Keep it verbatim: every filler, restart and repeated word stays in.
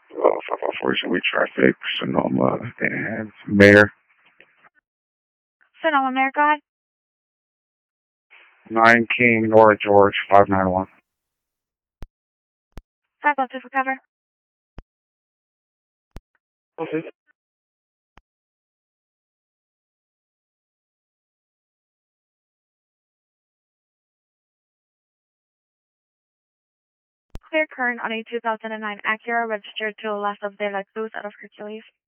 Uh, five oh four Zoe traffic, Sonoma, and Mayor. Sonoma, Mayor, go ahead. nine King, Nora George, five nine one. five oh two for cover. Okay. Clear current on a two thousand nine Acura registered to the left of De La Cruz out of Hercules.